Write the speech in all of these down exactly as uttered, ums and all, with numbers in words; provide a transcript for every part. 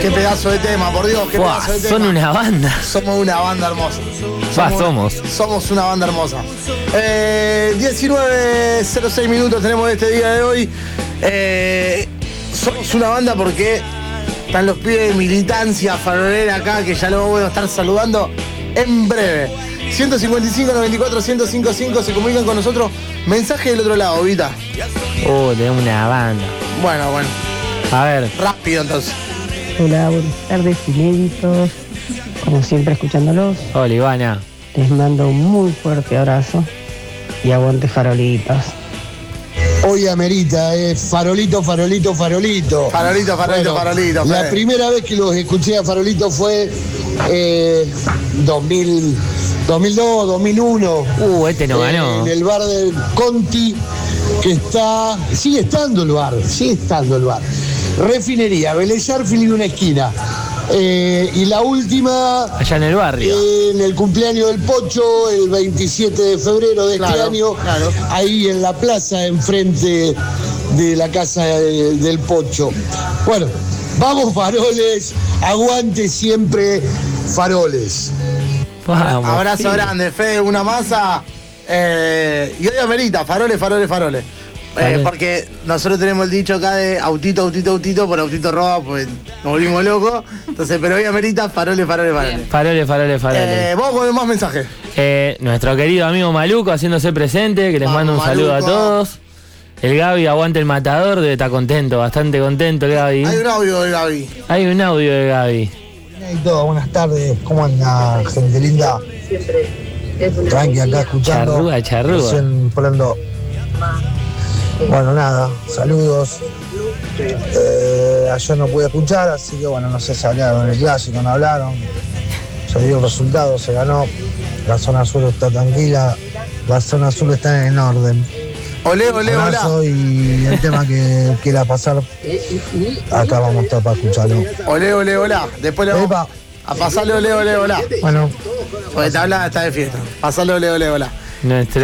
Qué pedazo de tema, por Dios, qué Buah, pedazo de tema. son una banda. Somos una banda hermosa. Va, somos. Somos una banda hermosa. Eh, diecinueve cero seis minutos tenemos este día de hoy. Eh, somos una banda porque están los pibes de militancia farolera acá, que ya lo vamos a estar saludando en breve. ciento cincuenta y cinco, noventa y cuatro, ciento cincuenta y cinco se comunican con nosotros. Mensaje del otro lado, Vita. Oh, de una banda. Bueno, bueno. A ver. Rápido entonces. Hola, buenas tardes, inéditos. Como siempre, escuchándolos. Hola, Ivana. Les mando un muy fuerte abrazo y aguante farolitas. Hoy amerita, es eh, farolito, farolito, farolito. Farolito, farolito, bueno, farolito. La Fede. primera vez que los escuché a Farolito fue eh, dos mil, dos mil dos, dos mil uno. Uh, este no ganó. En el bar del Conti, que está. Sigue estando el bar, sigue estando el bar. Refinería, Belezarfield y una esquina. Eh, y la última. Allá en el barrio. Eh, en el cumpleaños del Pocho, el veintisiete de febrero de Claro, este año. claro. Ahí en la plaza, enfrente de la casa de- del Pocho. Bueno, vamos faroles, aguante siempre faroles. Vamos, Abrazo sí. grande, Fede, una masa. Eh, y hoy amerita, faroles, faroles, faroles. Eh, Faroles. porque nosotros tenemos el dicho acá de autito, autito, autito, por autito roba, pues nos volvimos locos. Entonces, pero hoy amerita, faroles, faroles, faroles. Faroles, faroles, faroles. Eh, vamos con más mensajes. Eh, nuestro querido amigo Maluco haciéndose presente, que les Vamos, manda un saludo a Maluco. todos. El Gaby aguante el matador, debe estar contento, bastante contento el Gaby. Hay un audio de Gaby. Hay un audio de Gaby. Y todo, buenas tardes, ¿cómo anda, gente linda? Tranqui acá escuchando. Charrúa, charrúa. Recién volando. Bueno, nada, saludos. Eh, ayer no pude escuchar, así que bueno, no sé si hablaron en el clásico, no hablaron. Se dio el resultado, se ganó. La zona sur está tranquila, la zona sur está en orden. Olé, olé, olá. Abrazo y el tema que quiera pasar, acá vamos a estar para escucharlo. Olé, olé, olá. Después le vamos Epa. a pasarle olé, olé, olá. Bueno, Porque te habla está de fiesta. Pasarle olé, olé, olá. Nuestro.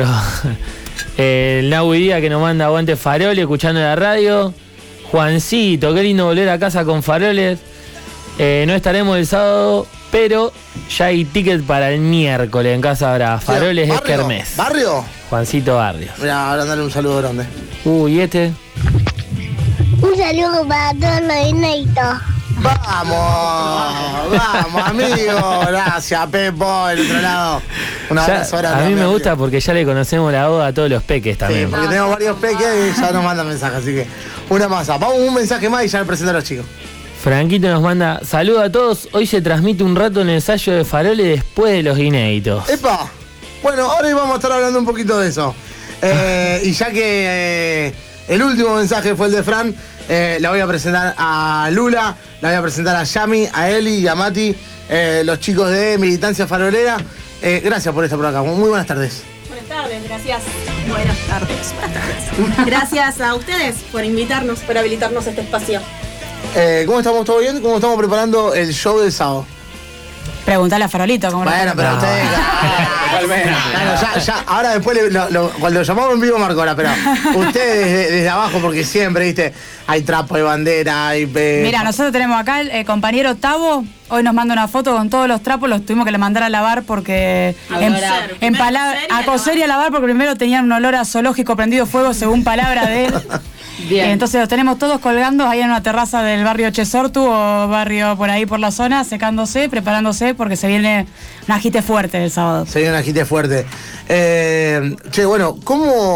eh, el Nahui Díaz que nos manda aguante faroles, escuchando la radio. Juancito, qué lindo volver a casa con faroles. Eh, no estaremos el sábado, pero ya hay ticket para el miércoles en Casa Brava. Faroles es ¿Barrio? kermés. ¿Barrio? Juancito Barrios. Mira, ahora darle un saludo grande. Uy, este. Un saludo para todos los inéditos. Vamos, vamos, amigo. Gracias, Pepo, del otro lado. Un Ya, abrazo grande. a mí me amigo. gusta porque ya le conocemos la voz a todos los peques Sí, también. porque tenemos varios peques y ya nos mandan mensajes, así que una masa. Vamos un mensaje más y ya le presento a los chicos. Franquito nos manda, saludos a todos, hoy se transmite un rato en el ensayo de faroles después de los inéditos. ¡Epa! Bueno, ahora vamos a estar hablando un poquito de eso. Eh, y ya que eh, el último mensaje fue el de Fran, eh, la voy a presentar a Lula, la voy a presentar a Yami, a Eli y a Mati, eh, los chicos de Militancia Farolera. Eh, gracias por estar por acá. Muy buenas tardes. Buenas tardes, gracias. Buenas tardes, buenas tardes. Gracias a ustedes por invitarnos, por habilitarnos este espacio. Eh, ¿Cómo estamos? ¿Todo bien? ¿Cómo estamos preparando el show del sábado? Preguntale a Farolito cómo lo Bueno, pero No. ustedes. Claro, ya, ya, ahora después, le- lo- lo- cuando lo llamamos en vivo, Marco, ahora, pero ustedes desde, desde abajo, porque siempre, viste, hay trapo de bandera, hay. eh, Mira, nosotros tenemos acá el eh, compañero Tavo. Hoy nos manda una foto con todos los trapos, los tuvimos que le mandar a lavar porque. A en, coser. en Primero palabra- coser y a a coser y a lavar porque primero tenían un olor a zoológico prendido fuego según palabra de él. Bien. Eh, Entonces los tenemos todos colgando ahí en una terraza del barrio Chesortu o barrio por ahí por la zona, secándose, preparándose porque se viene un agite fuerte el sábado. Se viene un agite fuerte. Eh, che, bueno, ¿cómo.